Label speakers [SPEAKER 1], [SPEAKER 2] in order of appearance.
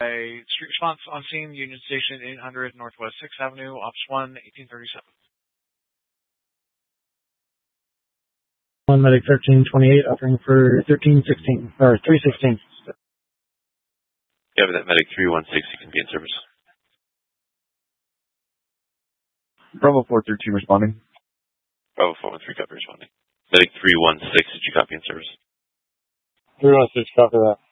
[SPEAKER 1] A street response on scene, Union Station, 800 Northwest 6th Avenue, Ops 1, 1837.
[SPEAKER 2] One medic 1328, offering for 1316, or 316.
[SPEAKER 3] Yeah, but that medic 316, you can be in service.
[SPEAKER 4] Bravo 432 responding.
[SPEAKER 3] Bravo 413 copy responding. Medic 316, did you copy in service?
[SPEAKER 2] 316, copy that.